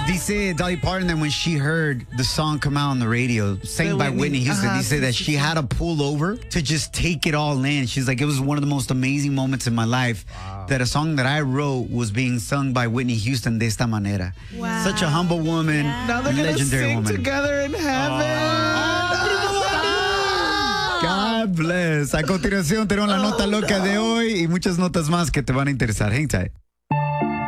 Dice Dolly Parton that when she heard the song come out on the radio, sang by Whitney Houston, dice that she had to pull over to just take it all in. She's like, it was one of the most amazing moments in my life that a song that I wrote was being sung by Whitney Houston de esta manera. Wow. Such a humble woman, Now they're going to legendary sing woman. together in heaven. God bless. A continuación tenemos la nota loca de hoy y muchas notas más que te van a interesar. Hang tight.